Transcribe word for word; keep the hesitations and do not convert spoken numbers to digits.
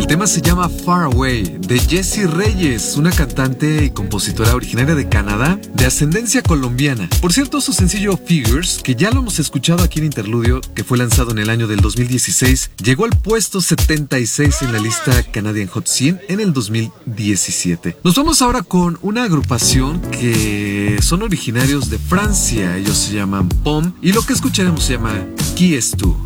El tema se llama Far Away, de Jessie Reyes, una cantante y compositora originaria de Canadá, de ascendencia colombiana. Por cierto, su sencillo Figures, que ya lo hemos escuchado aquí en Interludio, que fue lanzado en el año del dos mil dieciséis, llegó al puesto setenta y seis en la lista Canadian Hot cien en el dos mil diecisiete. Nos vamos ahora con una agrupación que son originarios de Francia. Ellos se llaman P O M y lo que escucharemos se llama Qui es tu.